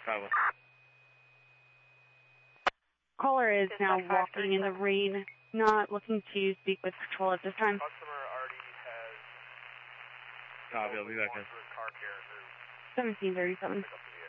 5-1. Caller is now walking in the rain, not looking to speak with patrol at this time. Customer already has... Copy, I'll be back in. Car care. 1737. Pick up the vehicle.